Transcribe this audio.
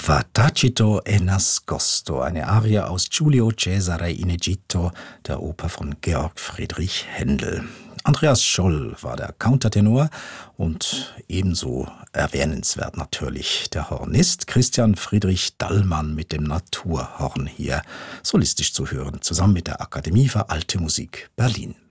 Fa tacito e nascosto, eine Arie aus Giulio Cesare in Egitto, der Oper von Georg Friedrich Händel. Andreas Scholl war der Countertenor und ebenso erwähnenswert natürlich der Hornist Christian Friedrich Dallmann mit dem Naturhorn hier solistisch zu hören, zusammen mit der Akademie für Alte Musik Berlin.